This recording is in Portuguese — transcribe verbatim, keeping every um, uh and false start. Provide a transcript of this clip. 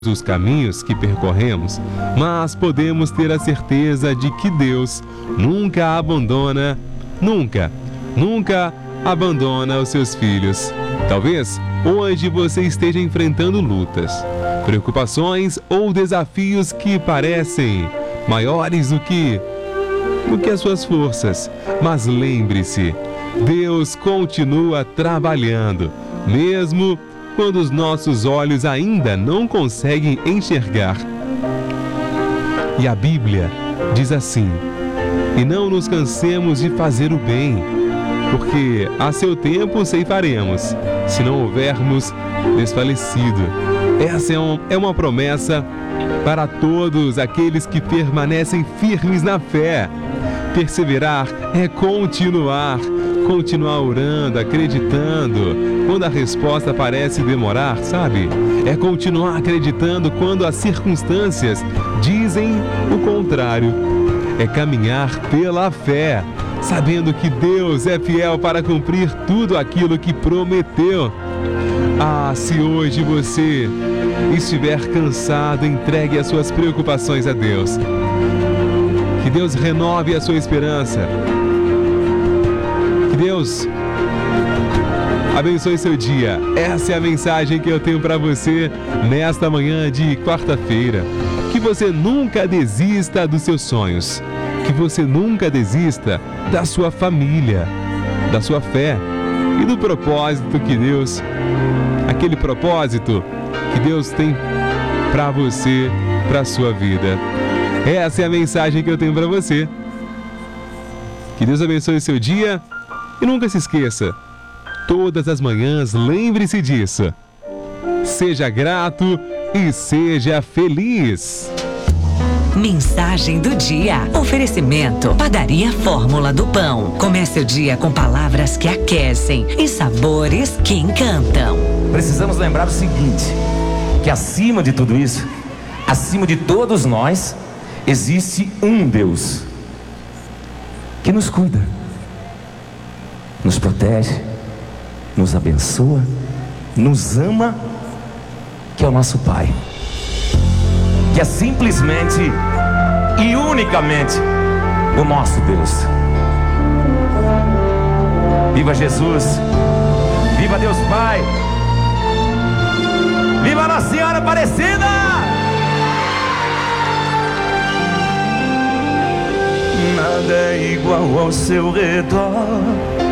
os caminhos que percorremos, mas podemos ter a certeza de que Deus nunca abandona, nunca, nunca abandona os seus filhos. Talvez hoje você esteja enfrentando lutas, preocupações ou desafios que parecem maiores do que, do que as suas forças. Mas lembre-se, Deus continua trabalhando, mesmo quando os nossos olhos ainda não conseguem enxergar. E a Bíblia diz assim: e não nos cansemos de fazer o bem, porque a seu tempo ceifaremos, se não houvermos desfalecido. Essa é, um, é uma promessa para todos aqueles que permanecem firmes na fé. Perseverar é continuar, continuar orando, acreditando quando a resposta parece demorar, sabe? É continuar acreditando quando as circunstâncias dizem o contrário. É caminhar pela fé, sabendo que Deus é fiel para cumprir tudo aquilo que prometeu. Ah, se hoje você estiver cansado, entregue as suas preocupações a Deus. Que Deus renove a sua esperança. Que Deus abençoe seu dia. Essa é a mensagem que eu tenho para você nesta manhã de quarta-feira. Que você nunca desista dos seus sonhos. Que você nunca desista da sua família, da sua fé e do propósito que Deus, aquele propósito que Deus tem para você, para a sua vida. Essa é a mensagem que eu tenho para você. Que Deus abençoe o seu dia e nunca se esqueça, todas as manhãs lembre-se disso. Seja grato e seja feliz. Mensagem do dia. Oferecimento: Padaria Fórmula do Pão. Comece o dia com palavras que aquecem e sabores que encantam. Precisamos lembrar o seguinte, que acima de tudo isso, acima de todos nós, existe um Deus que nos cuida, nos protege, nos abençoa, nos ama, que é o nosso Pai, que é simplesmente e unicamente o nosso Deus. Viva Jesus, viva Deus Pai, viva Nossa Senhora Aparecida! Nada é igual ao seu redor.